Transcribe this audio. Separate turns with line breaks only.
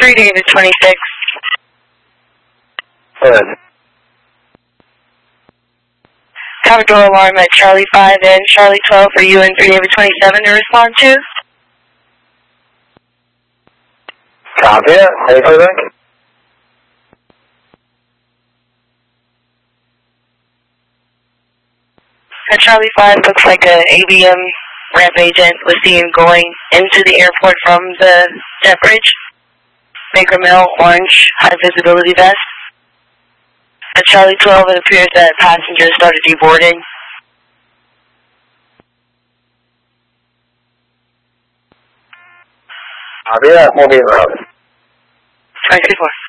3 David 26.
Go ahead.
Have a door alarm at Charlie 5 and Charlie 12 for you and 3 David 27 to respond to.
Copy it. Anything?
At Charlie 5 looks like a ABM ramp agent was seen going into the airport from the jet bridge. Baker Mill, orange, high visibility vest. At Charlie 12, it appears that passengers started deboarding.
Copy that. We'll be around.
534.